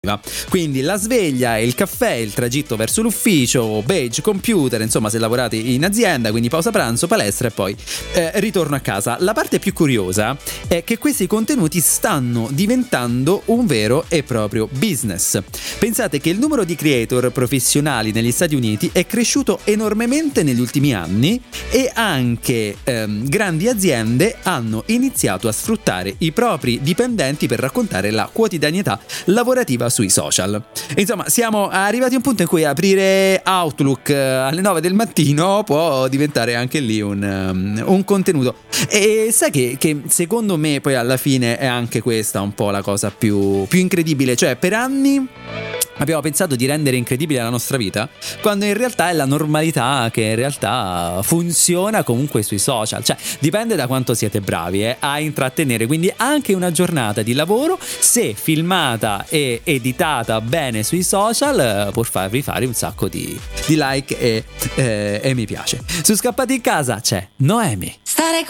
Quindi la sveglia, il caffè, il tragitto verso l'ufficio, badge, computer, insomma se lavorate in azienda, quindi pausa pranzo, palestra e poi ritorno a casa. La parte più curiosa è che questi contenuti stanno diventando un vero e proprio business. Pensate che il numero di creator professionali negli Stati Uniti è cresciuto enormemente negli ultimi anni e anche grandi aziende hanno iniziato a sfruttare i propri dipendenti per raccontare la quotidianità lavorativa sui social. Insomma, siamo arrivati a un punto in cui aprire Outlook alle 9 del mattino può diventare anche lì un contenuto. E sai che secondo me poi alla fine è anche questa un po' la cosa più incredibile. Cioè, per anni abbiamo pensato di rendere incredibile la nostra vita, quando in realtà è la normalità che in realtà funziona comunque sui social. Cioè, dipende da quanto siete bravi a intrattenere. Quindi anche una giornata di lavoro, se filmata e editata bene sui social, può farvi fare un sacco di like e mi piace. Su Scappati in Casa c'è Noemi.